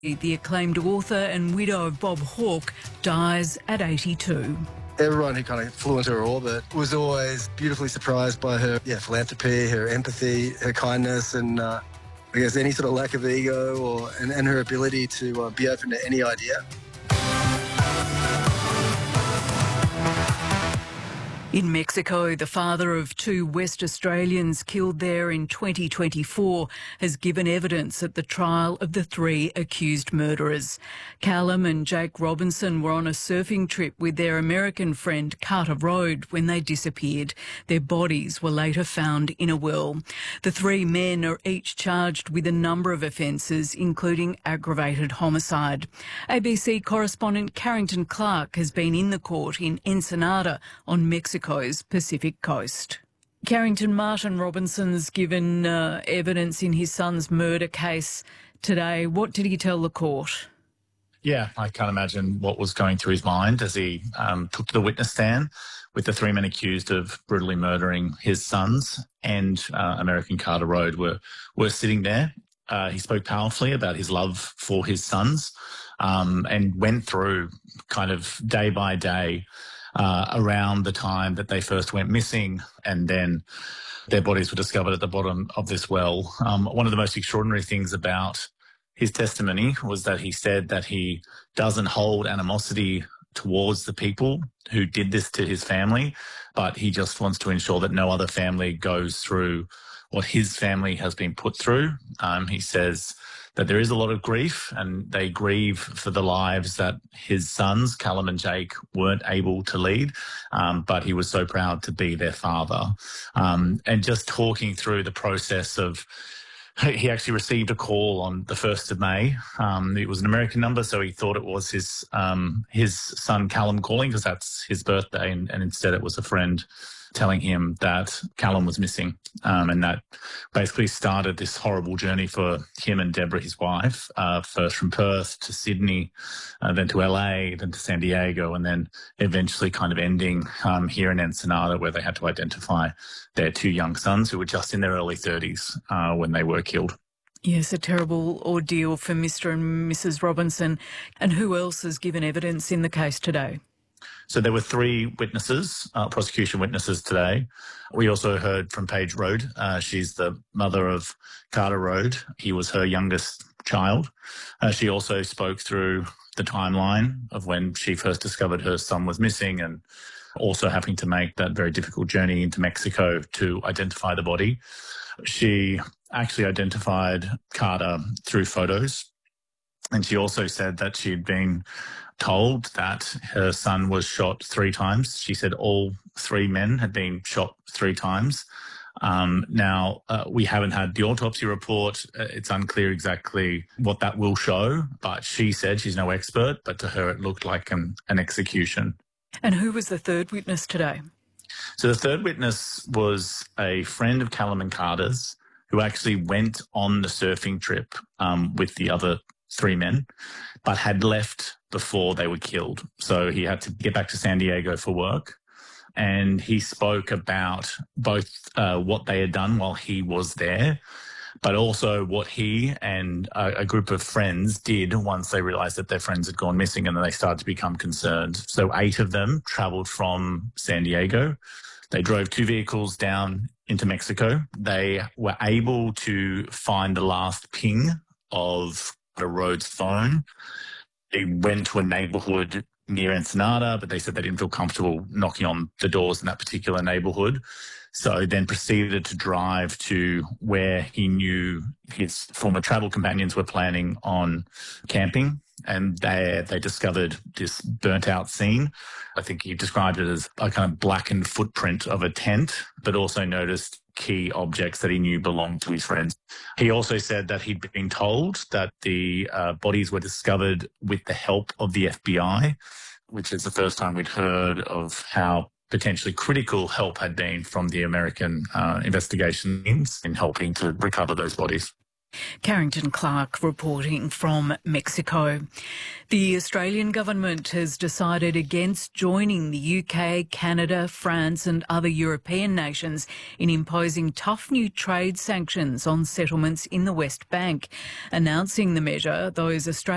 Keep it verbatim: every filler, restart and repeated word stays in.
The acclaimed author and widow of Bob Hawke dies at eighty-two. Everyone who kind of flew into her orbit was always beautifully surprised by her yeah, philanthropy, her empathy, her kindness, and uh, I guess any sort of lack of ego or and, and her ability to uh, be open to any idea. In Mexico, the father of two West Australians killed there in twenty twenty-four has given evidence at the trial of the three accused murderers. Callum and Jake Robinson were on a surfing trip with their American friend Carter Road when they disappeared. Their bodies were later found in a well. The three men are each charged with a number of offences, including aggravated homicide. A B C correspondent Carrington Clark has been in the court in Ensenada on Mexico. Pacific coast. Carrington, Martin Robinson's given uh, evidence in his son's murder case today. What did he tell the court? Yeah, I can't imagine what was going through his mind as he um, took to the witness stand with the three men accused of brutally murdering his sons and uh, American Carter Road were, were sitting there. Uh, he spoke powerfully about his love for his sons um, and went through kind of day by day Uh, around the time that they first went missing, and then their bodies were discovered at the bottom of this well. Um, one of the most extraordinary things about his testimony was that he said that he doesn't hold animosity towards the people who did this to his family, but he just wants to ensure that no other family goes through what his family has been put through. Um, he says that there is a lot of grief and they grieve for the lives that his sons, Callum and Jake, weren't able to lead, um, but he was so proud to be their father. Um, and just talking through the process of, he actually received a call on the first of May. Um, it was an American number, so he thought it was his um, his son Callum calling because that's his birthday, and, and instead it was a friend telling him that Callum was missing. Um, and that basically started this horrible journey for him and Deborah, his wife, uh, first from Perth to Sydney, uh, then to L A, then to San Diego, and then eventually kind of ending um, here in Ensenada, where they had to identify their two young sons who were just in their early thirties uh, when they were killed. Yes, a terrible ordeal for Mister and Missus Robinson. And who else has given evidence in the case today? So there were three witnesses, uh, prosecution witnesses today. We also heard from Paige Road. Uh, she's the mother of Carter Road. He was her youngest child. Uh, she also spoke through the timeline of when she first discovered her son was missing and also having to make that very difficult journey into Mexico to identify the body. She actually identified Carter through photos. And she also said that she'd been told that her son was shot three times. She said all three men had been shot three times. Um, now, uh, we haven't had the autopsy report. Uh, it's unclear exactly what that will show, but she said she's no expert, but to her it looked like an, an execution. And who was the third witness today? So the third witness was a friend of Callum and Carter's who actually went on the surfing trip um, with the other three men, but had left before they were killed. So he had to get back to San Diego for work. And he spoke about both uh, what they had done while he was there, but also what he and a, a group of friends did once they realized that their friends had gone missing, and then they started to become concerned. So eight of them traveled from San Diego. They drove two vehicles down into Mexico. They were able to find the last ping of the road's phone. They went to a neighborhood near Ensenada, but they said they didn't feel comfortable knocking on the doors in that particular neighborhood. So then proceeded to drive to where he knew his former travel companions were planning on camping. And there they discovered this burnt out scene. I think he described it as a kind of blackened footprint of a tent, but also noticed key objects that he knew belonged to his friends. He also said that he'd been told that the uh, bodies were discovered with the help of the F B I, which is the first time we'd heard of how potentially critical help had been from the American uh, investigation teams in helping to recover those bodies. Carrington Clark reporting from Mexico. The Australian government has decided against joining the U K, Canada, France and other European nations in imposing tough new trade sanctions on settlements in the West Bank. Announcing the measure, those Australian